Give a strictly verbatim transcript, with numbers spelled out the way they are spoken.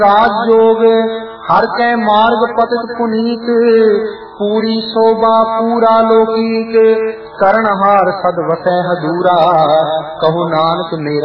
राजयोग हर कै मार्ग पतित पुनीत, पूरी शोभा पूरा लौकिक, करणहार सद वसै हदूरा, कहो नानक मेरा